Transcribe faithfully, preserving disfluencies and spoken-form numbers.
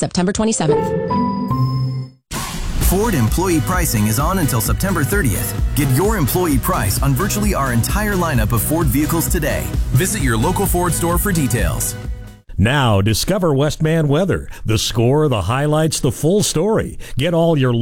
September twenty-seventh. Ford employee pricing is on until September thirtieth. Get your employee price on virtually our entire lineup of Ford vehicles today. Visit your local Ford store for details. Now, discover Westman Weather. The score, the highlights, the full story. Get all your